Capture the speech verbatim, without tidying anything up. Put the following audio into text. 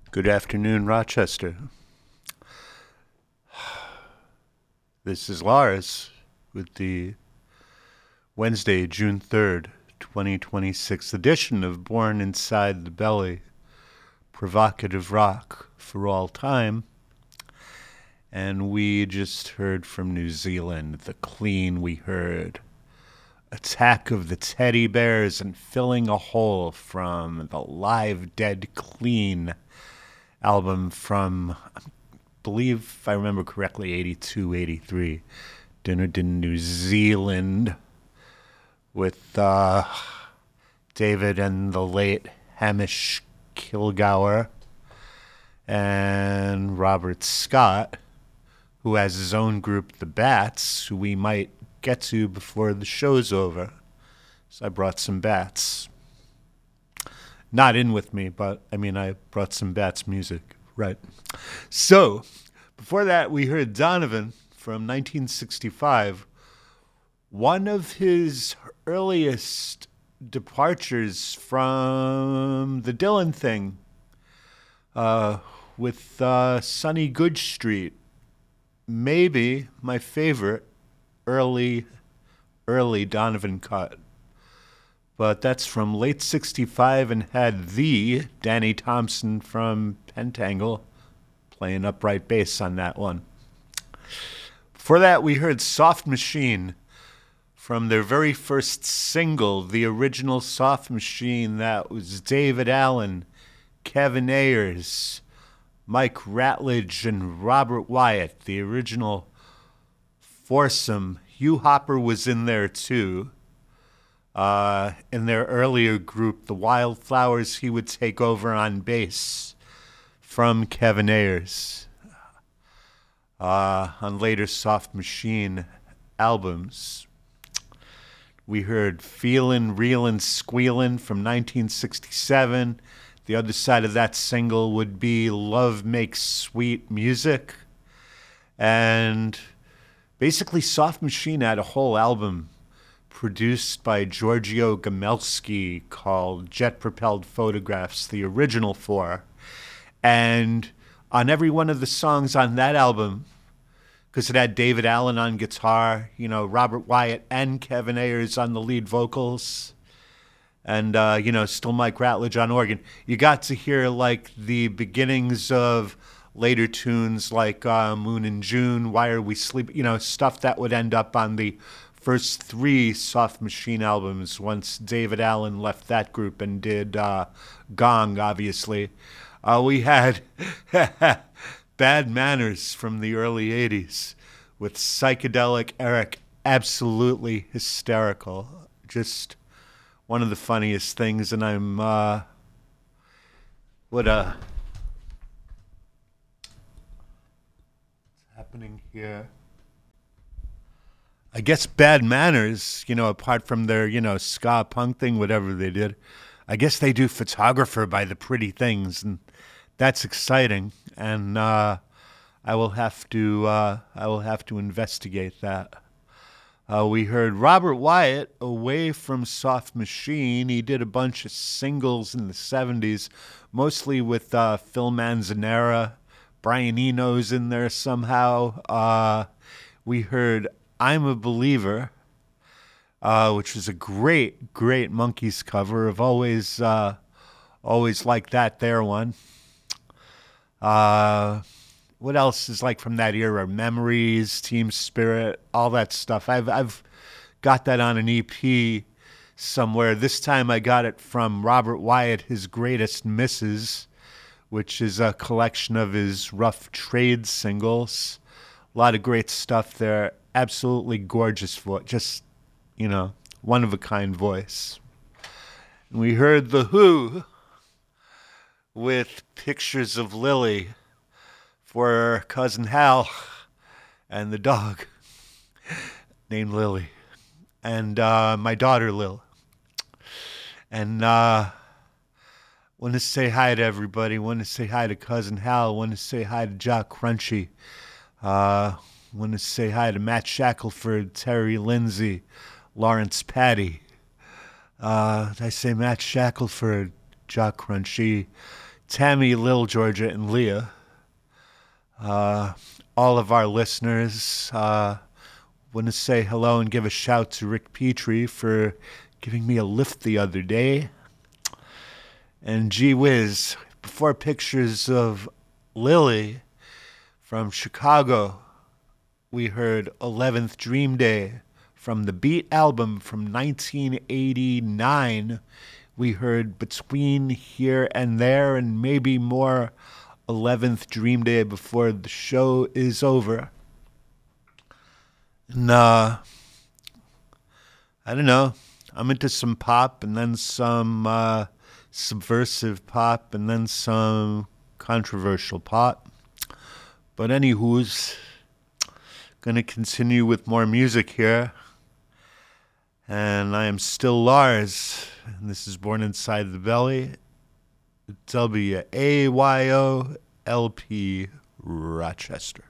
Good afternoon, Rochester. This is Lars with the Wednesday, June third, twenty twenty-six edition of Born Inside the Belly, provocative rock for all time. And we just heard from New Zealand, The Clean. We heard Attack of the Teddy Bears and Filling a Hole from the Live Dead Clean album from, I believe, if I remember correctly, eighty-two, eighty-three. Dunedin, New Zealand, with uh, David and the late Hamish Kilgour and Robert Scott, who has his own group, The Bats, who we might get to before the show's over. So I brought some Bats. Not in with me, but I mean, I brought some Bats music, right? So, before that, we heard Donovan from nineteen sixty-five, one of his earliest departures from the Dylan thing, uh, with uh, Sonny Goodstreet. Maybe my favorite early, early Donovan cut. But that's from late sixty-five and had the Danny Thompson from Pentangle playing upright bass on that one. Before that, we heard Soft Machine from their very first single, the original Soft Machine. That was David Allen, Kevin Ayers, Mike Ratledge, and Robert Wyatt, the original foursome. Hugh Hopper was in there too. Uh, in their earlier group, the Wildflowers, he would take over on bass from Kevin Ayers uh, on later Soft Machine albums. We heard Feelin', Reelin', Squealin' from nineteen sixty-seven. The other side of that single would be Love Makes Sweet Music. And basically, Soft Machine had a whole album produced by Giorgio Gamelski called Jet Propelled Photographs, the original four. And on every one of the songs on that album, because it had David Allen on guitar, you know, Robert Wyatt and Kevin Ayers on the lead vocals, and, uh, you know, still Mike Ratledge on organ, you got to hear, like, the beginnings of later tunes like uh, Moon and June, Why Are We Sleeping, you know, stuff that would end up on the first three Soft Machine albums once David Allen left that group and did uh, Gong, obviously. Uh, we had Bad Manners from the early eighties with Psychedelic Eric, absolutely hysterical. Just one of the funniest things, and I'm, uh, what, uh, what's happening here? I guess Bad Manners, you know, apart from their, you know, ska punk thing, whatever they did, I guess they do Photographer by the Pretty Things, and that's exciting. And uh, I will have to, uh, I will have to investigate that. Uh, we heard Robert Wyatt, away from Soft Machine. He did a bunch of singles in the seventies, mostly with uh, Phil Manzanera. Brian Eno's in there somehow. Uh, we heard I'm a Believer, uh, which was a great, great Monkees cover. I've always, uh, always liked that there one. Uh, what else is like from that era? Memories, Team Spirit, all that stuff. I've, I've got that on an E P somewhere. This time I got it from Robert Wyatt, His Greatest Misses, which is a collection of his Rough Trade singles. A lot of great stuff there. Absolutely gorgeous voice, just, you know, one-of-a-kind voice. And we heard The Who with Pictures of Lily for Cousin Hal and the dog named Lily, and uh, my daughter Lil. And uh, want to say hi to everybody. Want to say hi to Cousin Hal. Want to say hi to Jock Crunchy. Uh, want to say hi to Matt Shackelford, Terry Lindsay, Lawrence Patty. Uh, did I say Matt Shackelford, Jock Crunchy, Tammy, Lil, Georgia, and Leah. Uh, all of our listeners. Uh, want to say hello and give a shout to Rick Petrie for giving me a lift the other day. And gee whiz, before pictures of Lily from Chicago, we heard eleventh Dream Day from the Beat album from nineteen eighty-nine. We heard Between Here and There and maybe more eleventh Dream Day before the show is over. And, uh, I don't know. I'm into some pop and then some uh, subversive pop and then some controversial pop. But anywho's, gonna continue with more music here. And I am still Lars, and this is Born Inside the Belly, W A Y O L P Rochester.